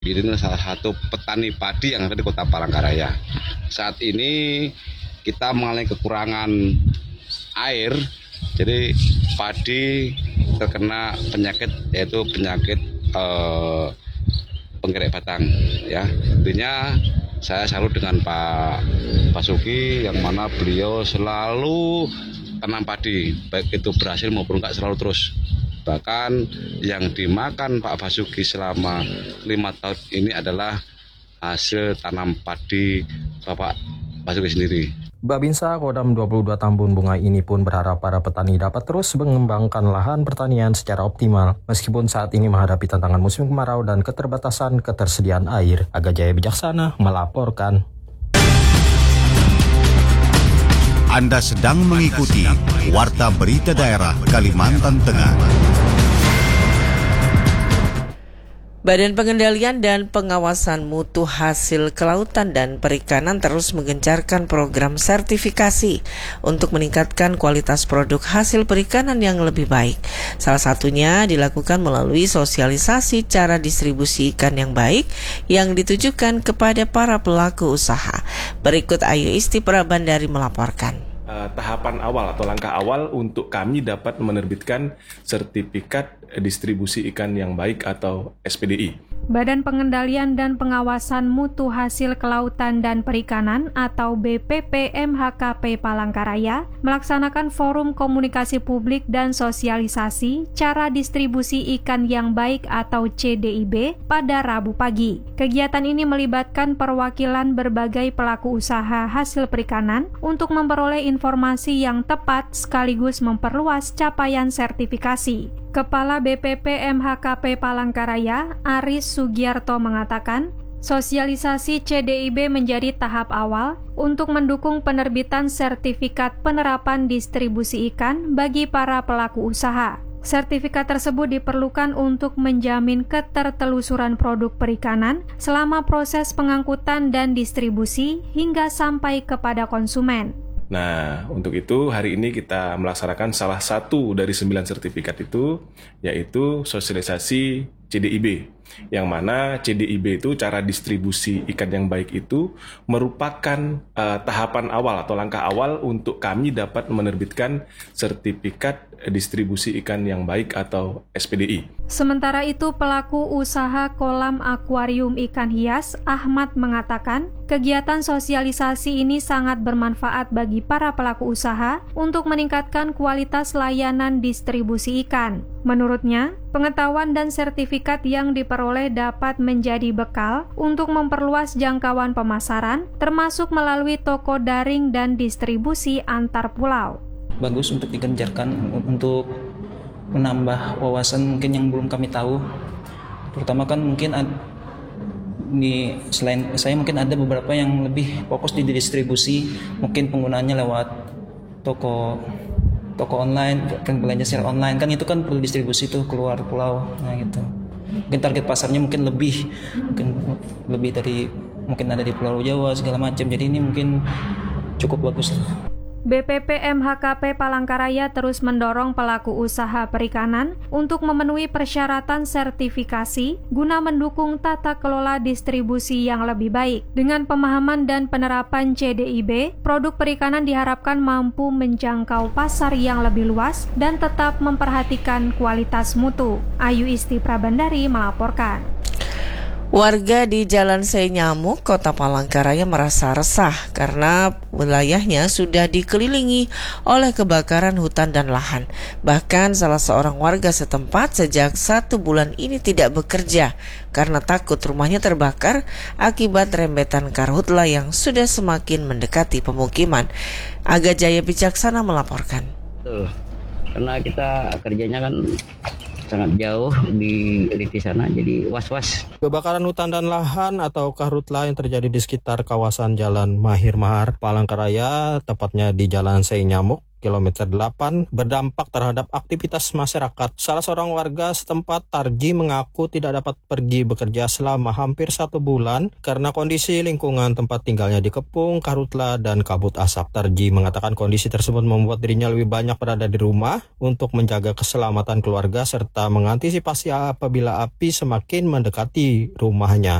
Ini salah satu petani padi yang ada di Kota Palangkaraya. Saat ini kita mengalami kekurangan air, jadi padi terkena penyakit yaitu penyakit penggerek batang. Ya, intinya saya salut dengan Pak Basuki yang mana beliau selalu tanam padi, baik itu berhasil maupun nggak selalu terus. Bahkan yang dimakan Pak Basuki selama 5 tahun ini adalah hasil tanam padi Bapak Basuki sendiri. Babinsa Kodam 22 Tambun Bunga ini pun berharap para petani dapat terus mengembangkan lahan pertanian secara optimal. Meskipun saat ini menghadapi tantangan musim kemarau dan keterbatasan ketersediaan air. Aga Jaya Bijaksana melaporkan. Anda sedang mengikuti Warta Berita Daerah Kalimantan Tengah. Badan Pengendalian dan Pengawasan Mutu Hasil Kelautan dan Perikanan terus menggencarkan program sertifikasi untuk meningkatkan kualitas produk hasil perikanan yang lebih baik. Salah satunya dilakukan melalui sosialisasi cara distribusi ikan yang baik yang ditujukan kepada para pelaku usaha. Berikut Ayu Isti Prabandari melaporkan. Tahapan awal atau langkah awal untuk kami dapat menerbitkan sertifikat distribusi ikan yang baik atau SPDI. Badan Pengendalian dan Pengawasan Mutu Hasil Kelautan dan Perikanan atau BPP MHKP Palangkaraya melaksanakan forum komunikasi publik dan sosialisasi cara distribusi ikan yang baik atau CDIB pada Rabu pagi. Kegiatan ini melibatkan perwakilan berbagai pelaku usaha hasil perikanan untuk memperoleh informasi yang tepat sekaligus memperluas capaian sertifikasi. Kepala BPP MHKP Palangkaraya, Aris Sugiarto mengatakan, sosialisasi CDIB menjadi tahap awal untuk mendukung penerbitan sertifikat penerapan distribusi ikan bagi para pelaku usaha. Sertifikat tersebut diperlukan untuk menjamin ketertelusuran produk perikanan selama proses pengangkutan dan distribusi hingga sampai kepada konsumen. Nah, untuk itu hari ini kita melaksanakan salah satu dari 9 sertifikat itu, yaitu sosialisasi CDIB. Yang mana CDIB itu cara distribusi ikan yang baik itu merupakan tahapan awal atau langkah awal untuk kami dapat menerbitkan sertifikat distribusi ikan yang baik atau SPDI. Sementara itu, pelaku usaha kolam akuarium ikan hias Ahmad mengatakan, kegiatan sosialisasi ini sangat bermanfaat bagi para pelaku usaha untuk meningkatkan kualitas layanan distribusi ikan. Menurutnya, pengetahuan dan sertifikat yang diperoleh dapat menjadi bekal untuk memperluas jangkauan pemasaran, termasuk melalui toko daring dan distribusi antar pulau. Bagus untuk digencarkan untuk menambah wawasan mungkin yang belum kami tahu. Terutama kan mungkin selain saya mungkin ada beberapa yang lebih fokus di distribusi, mungkin penggunaannya lewat toko online, kan belanja secara online kan itu kan perlu distribusi tuh keluar pulau, nah gitu. Mungkin target pasarnya mungkin lebih dari mungkin ada di Pulau Jawa segala macam. Jadi ini mungkin cukup bagus. BPP MHKP Palangkaraya terus mendorong pelaku usaha perikanan untuk memenuhi persyaratan sertifikasi guna mendukung tata kelola distribusi yang lebih baik. Dengan pemahaman dan penerapan CDIB, produk perikanan diharapkan mampu menjangkau pasar yang lebih luas dan tetap memperhatikan kualitas mutu. Ayu Isti Prabandari melaporkan. Warga di Jalan Senyamuk, Kota Palangkaraya merasa resah karena wilayahnya sudah dikelilingi oleh kebakaran hutan dan lahan. Bahkan salah seorang warga setempat sejak 1 bulan ini tidak bekerja karena takut rumahnya terbakar akibat rembetan karhutla yang sudah semakin mendekati pemukiman. Aga Jaya Bijaksana melaporkan. Karena kita kerjanya kan sangat jauh di sana, jadi was-was. Kebakaran hutan dan lahan atau karhutla yang terjadi di sekitar kawasan Jalan Mahir Mahar, Palangkaraya, tepatnya di Jalan Senyamuk, kilometer 8 berdampak terhadap aktivitas masyarakat. Salah seorang warga setempat, Tarji, mengaku tidak dapat pergi bekerja selama hampir 1 bulan karena kondisi lingkungan tempat tinggalnya dikepung karhutla dan kabut asap. Tarji mengatakan kondisi tersebut membuat dirinya lebih banyak berada di rumah untuk menjaga keselamatan keluarga serta mengantisipasi apabila api semakin mendekati rumahnya.